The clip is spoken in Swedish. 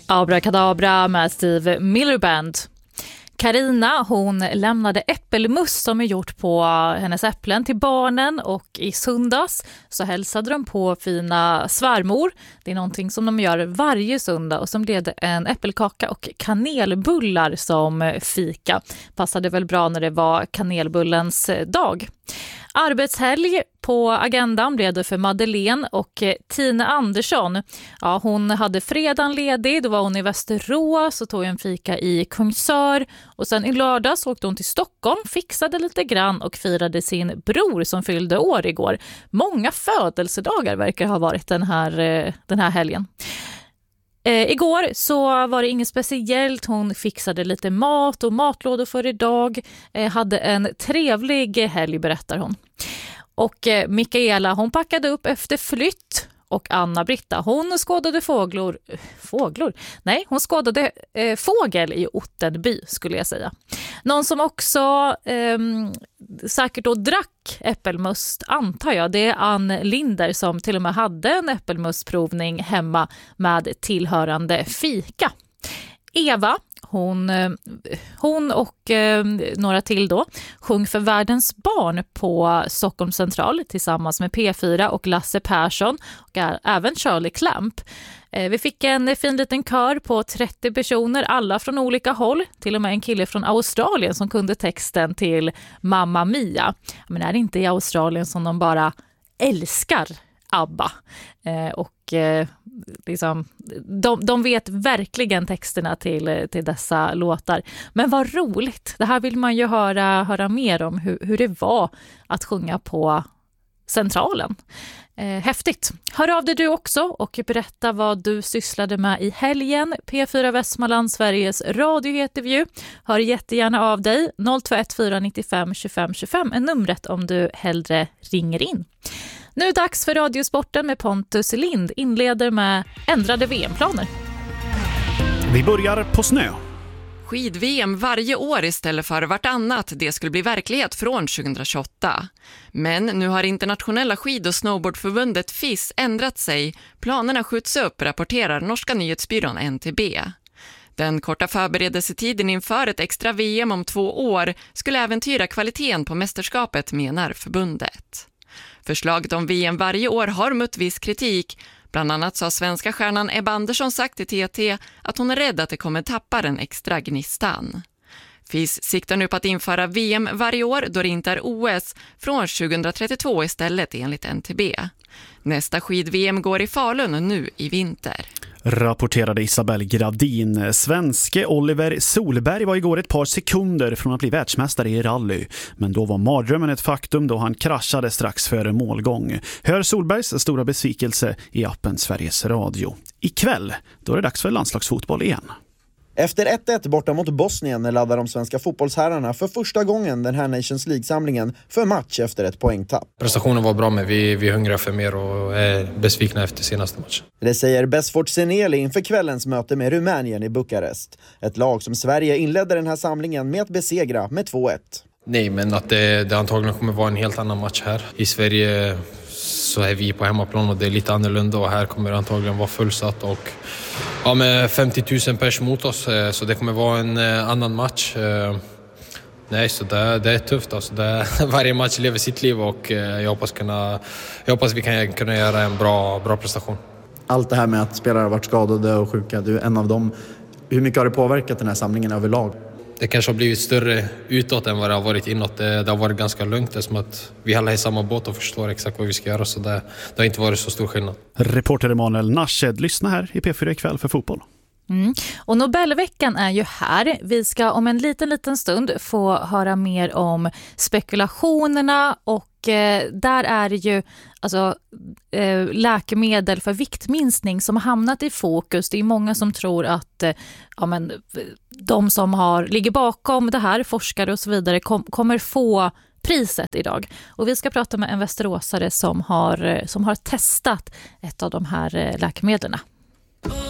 Abracadabra med Steve Miller Band. Carina, hon lämnade äppelmust som är gjort på hennes äpplen till barnen, och i söndags så hälsade de på fina svärmor. Det är någonting som de gör varje söndag, och som blev det en äppelkaka och kanelbullar som fika. Passade väl bra när det var kanelbullens dag. Arbetshelg på agendan blev det för Madeleine, och Tina Andersson. Ja, hon hade fredagen ledig, då var hon i Västerås och tog en fika i Kungsör. Och sen i lördags åkte hon till Stockholm, fixade lite grann och firade sin bror som fyllde år igår. Många födelsedagar verkar ha varit den här helgen. Igår så var det inget speciellt. Hon fixade lite mat och matlådor för idag. Hade en trevlig helg, berättar hon. Och Mikaela, hon packade upp efter flytt. Och Anna-Britta, hon skådade hon skådade fågel i Ottenby, skulle jag säga. Någon som också säkert då drack äppelmust, antar jag, det är Ann Linder, som till och med hade en äppelmustprovning hemma med tillhörande fika. Eva, hon och några till då sjöng för Världens barn på Stockholms central tillsammans med P4 och Lasse Persson och även Shirley Clamp. Vi fick en fin liten kör på 30 personer, alla från olika håll. Till och med en kille från Australien som kunde texten till Mamma Mia. Men är det inte i Australien som de bara älskar ABBA? Liksom, de vet verkligen texterna till dessa låtar. Men vad roligt, det här vill man ju höra mer om, hur det var att sjunga på Centralen. Häftigt. Hör av dig du också och berätta vad du sysslade med i helgen. P4 Västmanland, Sveriges Radio heter vi ju. Hör jättegärna av dig. 021 495 25 25 är numret om du hellre ringer in. Nu är det dags för Radiosporten med Pontus Lind. Inleder med ändrade VM-planer. Vi börjar på snö. Skid-VM varje år istället för vartannat, det skulle bli verklighet från 2028. Men nu har internationella skid- och snowboardförbundet FIS ändrat sig. Planerna skjuts upp, rapporterar norska nyhetsbyrån NTB. Den korta förberedelsetiden inför ett extra VM om 2 år skulle äventyra kvaliteten på mästerskapet, menar förbundet. Förslaget om VM varje år har mött viss kritik. Bland annat sa svenska stjärnan Ebba Andersson sagt till TT att hon är rädd att det kommer tappa den extra gnistan. FIS siktar nu på att införa VM varje år då det inte är OS från 2032 istället, enligt NTB. Nästa skid-VM går i Falun nu i vinter. Rapporterade Isabel Gradin. Svenske Oliver Solberg var igår ett par sekunder från att bli världsmästare i rally. Men då var mardrömmen ett faktum då han kraschade strax före målgång. Hör Solbergs stora besvikelse i appen Sveriges Radio. Ikväll, då är det dags för landslagsfotboll igen. Efter 1-1 borta mot Bosnien laddar de svenska fotbollsherrarna för första gången den här Nations League-samlingen för match efter ett poängtapp. Prestationen var bra, men vi hungrar för mer och är besvikna efter senaste matchen. Det säger Besfort Seneli inför kvällens möte med Rumänien i Bukarest. Ett lag som Sverige inledde den här samlingen med att besegra med 2-1. Nej, men att det antagligen kommer vara en helt annan match här. I Sverige så är vi på hemmaplan och det är lite annorlunda, och här kommer det antagligen vara fullsatt och med 50 000 pers mot oss, så det kommer vara en annan match. Nej, så det är tufft alltså. Varje match lever sitt liv, och jag hoppas vi kan kunna göra en bra prestation. Allt det här med att spelare har varit skadade och sjuka, du är en av dem. Hur mycket har det påverkat den här samlingen överlag? Det kanske har blivit större utåt än vad det har varit inåt. Det har varit ganska lugnt, det är som att vi alla är i samma båt och förstår exakt vad vi ska göra, så det har inte varit så stor skillnad. Reporter Emanuel Narshed, lyssna här i P4 ikväll för fotboll. Och Nobelveckan är ju här. Vi ska om en liten stund få höra mer om spekulationerna, och där är det ju läkemedel för viktminskning som har hamnat i fokus. Det är många som tror att de som ligger bakom det här, forskare och så vidare, kommer få priset idag. Och vi ska prata med en västeråsare som har testat ett av de här läkemedlen.